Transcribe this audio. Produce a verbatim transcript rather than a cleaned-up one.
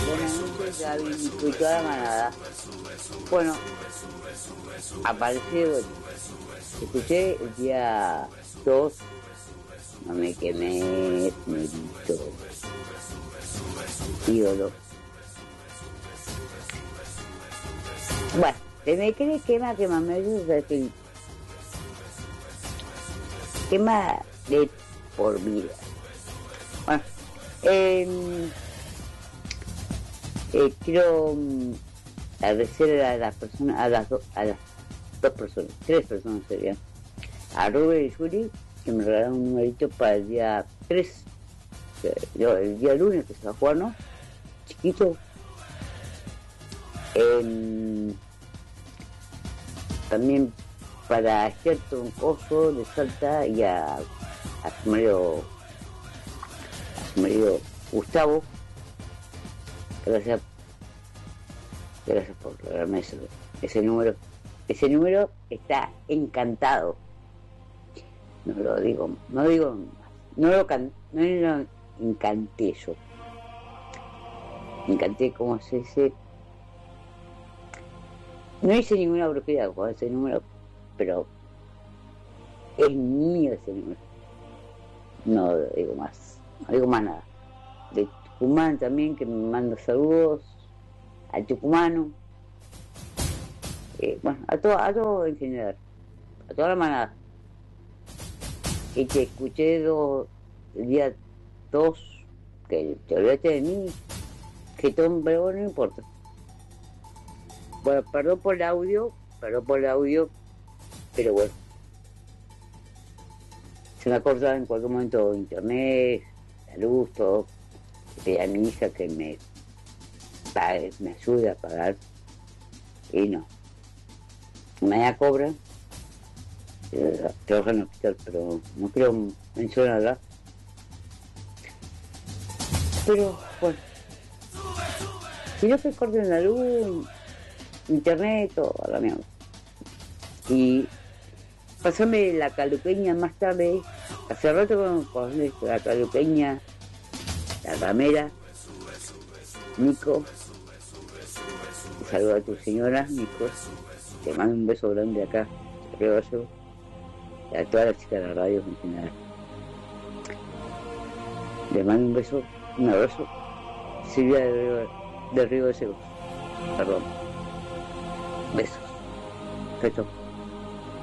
Buenas noches, Gaby, y toda la manada. Bueno, apareció, escuché el día dos, no me quemé, merito, ídolo. Bueno, se me cree quema, quema, me ayuda, que quema de por vida. Bueno, eh, eh, quiero um, agradecer a las personas, a las, do, a las dos personas, tres personas serían, a Robert y Yuri, que me regalaron un numerito para el día tres, yo, el día lunes que se va a jugar, ¿no? Chiquito. Eh, también para Esther Troncoso de Salta y a, a su marido, a su marido Gustavo. Gracias, gracias por regalarme ese, ese número. Ese número está encantado. No lo digo, no digo, no lo, can, no lo encanté yo. Encanté, como se dice. No hice ninguna brujería con ese número, pero es mío ese número. No digo más, no digo más nada. De Tucumán también, que me manda saludos, al tucumano, eh, bueno, a todo, a todo en general, a toda la manada. Y te escuché do, el día dos, que te olvidaste de mí, que todo, pero bueno, no importa. Bueno, perdón por el audio, perdón por el audio, pero bueno. Se me ha cortado en cualquier momento internet, la luz, todo. Le pedí a mi hija que me pague, me ayude a pagar. Y no. Mañana cobran. Eh, trabaja en el hospital, pero no quiero mencionarla. Pero bueno. Si no se corten la luz, internet, todo a la mierda. Y pasame la caluqueña más tarde. Hace rato con, con la caluqueña, la ramera, Nico. Un saludo a tu señora, Nico. Te mando un beso grande acá, arriba yo. Y a todas las chicas de la radio en general. Le mando un beso, un abrazo. Silvia de Río de, Río de Segos. Perdón. Besos. Chao, chao.